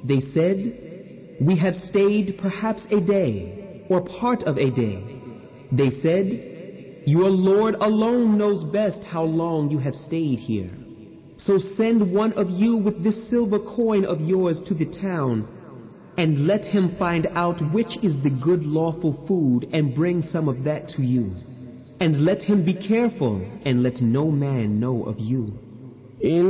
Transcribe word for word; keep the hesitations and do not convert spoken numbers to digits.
They said, "We have stayed perhaps a day, or part of a day." They said, "Your Lord alone knows best how long you have stayed here. So send one of you with this silver coin of yours to the town, and let him find out which is the good lawful food and bring some of that to you. And let him be careful, and let no man know of you."